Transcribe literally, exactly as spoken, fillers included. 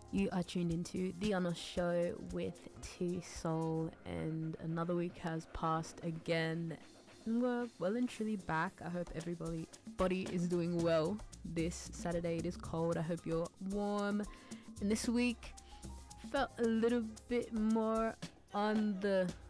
You are tuned into The Honest Show with T Soul, and another week has passed again. We're well and truly back. I hope everybody body is doing well this Saturday. It is cold. I hope you're warm. And this week felt a little bit more on the